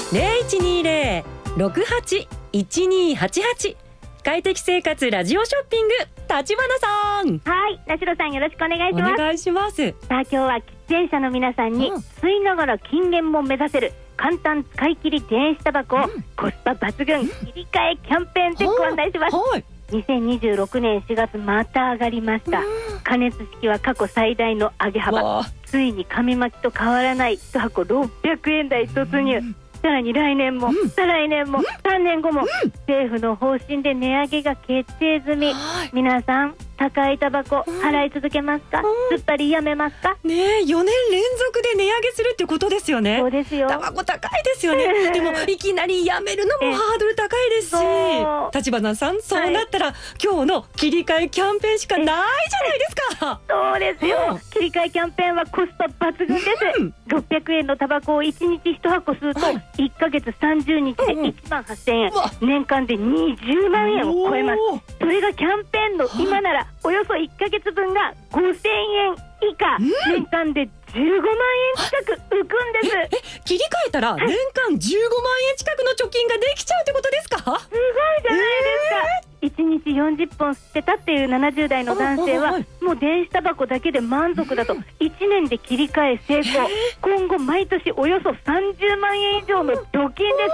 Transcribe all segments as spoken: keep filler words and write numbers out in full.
ゼロいちにゼロ ろくはち いちにはちはち。快適生活ラジオショッピング、立花さん。 はい、田代さんよろしくお願いします。 お願いします。 さあ今日は喫煙者の皆さんに、うん、吸いながら禁煙も目指せる簡単使い切り電子タバコを、うん、コスパ抜群、うん、切り替えキャンペーンでご案内します。はい、にせんにじゅうろくねんしがつまた上がりました。加熱式は過去最大の上げ幅。ついに紙巻きと変わらないいちはころっぴゃくえん台突入。うん、さらに来年も、うん、再来年も、うん、さんねんごも、うん、政府の方針で値上げが決定済み。皆さん高いタバコ払い続けますか、すっぱりやめますかねえ、よねん連続で値上げするってことですよね。 そうですよ。 タバコ高いですよね。でもいきなりやめるのもハードル高いですし、立花さん、そうなったら、はい、今日の切り替えキャンペーンしかないじゃないですか。 そうですよ、うん、切り替えキャンペーンはコスパ抜群です、うん、ろっぴゃくえんのタバコをいちにちいちはこ吸うと、はい、いっかげつさんじゅうにちでいちまんはっせんえん、うん、年間でにじゅうまんえんを超えます。それがキャンペーンの今ならおよそいっかげつぶんがごせんえん以下、うん、年間でじゅうごまんえん近く浮くんです。 ええ、切り替えたら年間じゅうごまんえん近くの貯金ができちゃうってことですか？すごいじゃないですか、えーいちにちよんじゅっぽん吸ってたっていうななじゅうだいの男性はもう電子タバコだけで満足だといちねんで切り替え成功。今後毎年およそさんじゅうまんえん以上の貯金です。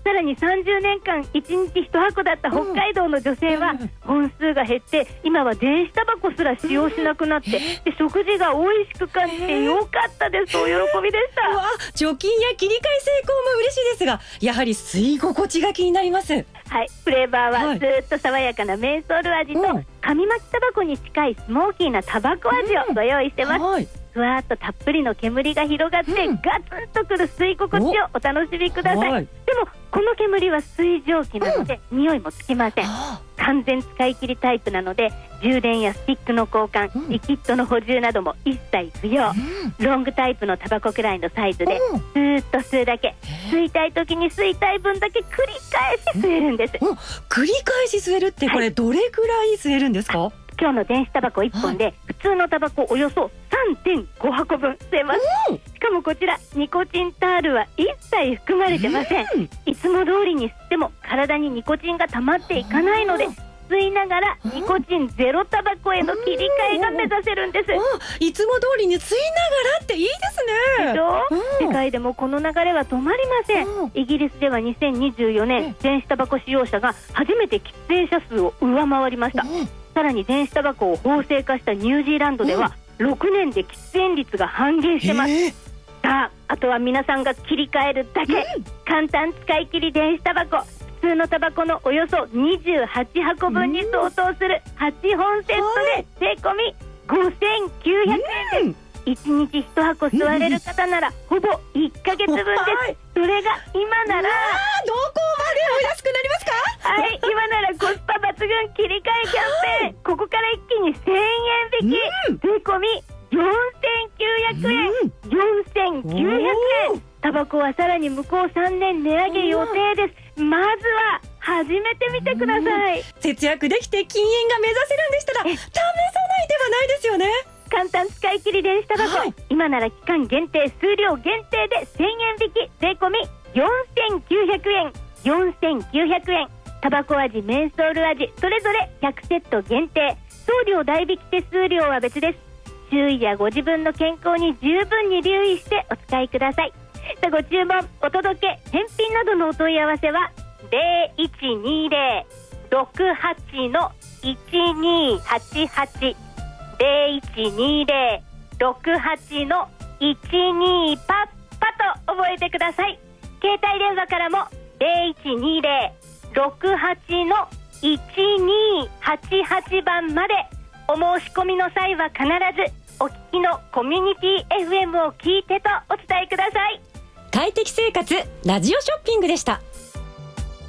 さらにさんじゅうねんかんいちにちいちはこだった北海道の女性は本数が減って今は電子タバコすら使用しなくなって、で食事が美味しく感じてよかったですとお喜びでした。 うわ、貯金や切り替え成功も嬉しいですが、やはり吸い心地が気になります。 はい、フレーバーはずっと爽やかなメンソール味と、はい、紙巻きタバコに近いスモーキーなタバコ味をご用意してます、うん、はい、ふわっとたっぷりの煙が広がって、うん、ガツンとくる吸い心地をお楽しみください。でもこの煙は水蒸気なので、うん、匂いもつきません。完全使い切りタイプなので充電やスティックの交換、うん、リキッドの補充なども一切不要、うん、ロングタイプのタバコくらいのサイズで、うん、スーッと吸うだけ、吸いたい時に吸いたい分だけ繰り返し吸えるんです、 うんうん、繰り返し吸えるってこれどれくらい吸えるんですか？はい、 今日の電子タバコいっぽんで普通のタバコおよそ さんてんごはこぶん吸えます、うん、しかもこちらニコチンタールは一切含まれてません、うん、いつも通りに吸っても体にニコチンが溜まっていかないので、吸いながらニコチンゼロタバコへの切り替えが目指せるんです。 いつも通りに吸いながらっていいですね。 でしょ、うん、世界でもこの流れは止まりません、うん、イギリスではにせんにじゅうよねん、うん、電子タバコ使用者が初めて喫煙者数を上回りました、うん、さらに電子タバコを法制化したニュージーランドでは、うん、ろくねんで喫煙率が半減してます、えー、さあ、あとは皆さんが切り替えるだけ、うん、簡単使い切り電子タバコ、普通のタバコのおよそにじゅうはちはこぶんに相当するはちほんセットで税込みごせんきゅうひゃくえんです、うん、いちにちいちはこ吸われる方ならほぼいっかげつぶんです、それが今ならどこまでお安くなりますか？ はい、今ならコスパ抜群切り替えキャンペーン、ここから一気にせんえん引き、うん、税込みよんせんきゅうひゃくえん、うん、よんせんきゅうひゃくえん、タバコはさらに向こうさんねん値上げ予定です。まずは始めてみてください。 節約できて禁煙が目指せるんでしたら試さない手はないですよね。 簡単使い切り電子タバコ、はい、今なら期間限定数量限定でせんえん引き、税込みよんせんきゅうひゃくえん、よんせんきゅうひゃくえん、タバコ味メンソール味それぞれひゃくセット限定、送料代引き手数料は別です。周囲やご自分の健康に十分に留意してお使いください。さあ、ご注文、お届け、返品などのお問い合わせはゼロいちにゼロ ろくはち のいちにはちはち ゼロいちにゼロ ろくはち のいちにパッパと覚えてください。携帯電話からもゼロいちにゼロ ろくはち のいちにはちはちばんまで、お申し込みの際は必ずお聞きのコミュニティ エフエム を聞いてとお伝えください。 快適生活ラジオショッピングでした。